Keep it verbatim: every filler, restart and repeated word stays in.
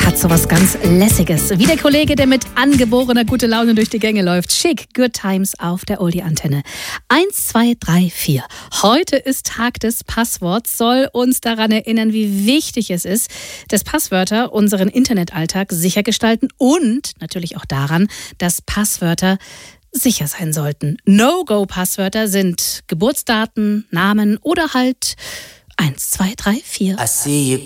Hat so was ganz Lässiges. Wie der Kollege, der mit angeborener gute Laune durch die Gänge läuft. Schick, Good Times auf der Oldie-Antenne. Eins, zwei, drei, vier. Heute ist Tag des Passworts, soll uns daran erinnern, wie wichtig es ist, dass Passwörter unseren Internetalltag sicher gestalten und natürlich auch daran, dass Passwörter sicher sein sollten. No-Go-Passwörter sind Geburtsdaten, Namen oder halt eins, zwei, drei, vier. I see you